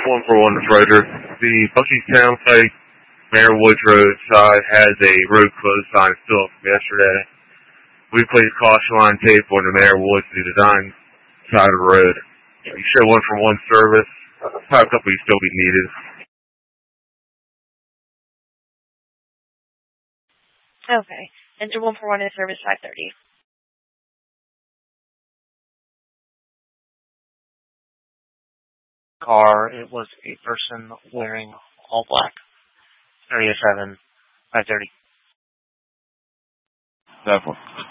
141 is Roger. The Bucky's Townsite, Mayor Woods Road side has a road closed sign still from yesterday. We placed caution line tape on the Mayor Woods to design side of the road. You show one from one service. Probably a couple you still be needed. Okay. Enter 141 in service 530. Car, it was a person wearing all black. Area 7, 530. That one.